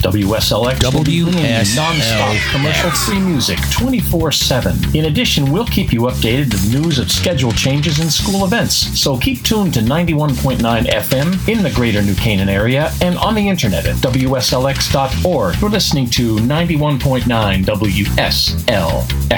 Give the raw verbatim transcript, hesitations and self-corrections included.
W S L X will be bringing you W S L X. non-stop commercial-free music twenty-four seven. In addition, we'll keep you updated with news of schedule changes and school events. So keep tuned to ninety-one point nine F M in the greater New Canaan area and on the internet at W S L X dot org. You're listening to ninety-one point nine W S L X.